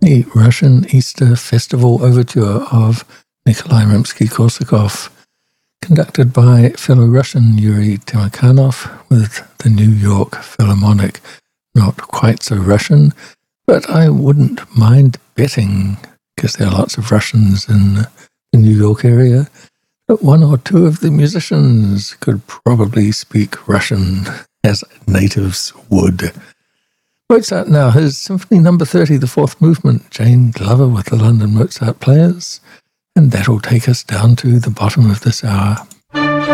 the Russian Easter Festival Overture of Nikolai Rimsky-Korsakov, conducted by fellow Russian Yuri Timakhanov with the New York Philharmonic. Not quite so Russian, but I wouldn't mind betting, because there are lots of Russians in the New York area, that one or two of the musicians could probably speak Russian as natives would. Mozart now, his Symphony No. 30, the fourth movement, Jane Glover with the London Mozart Players, and that'll take us down to the bottom of this hour.